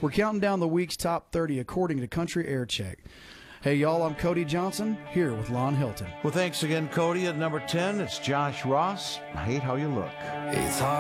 We're counting down the week's top 30 according to Country Air Check. Hey, y'all, I'm Cody Johnson, here with Lon Hilton. Well, thanks again, Cody. At number 10, it's Josh Ross. I Hate How You Look. It's hard.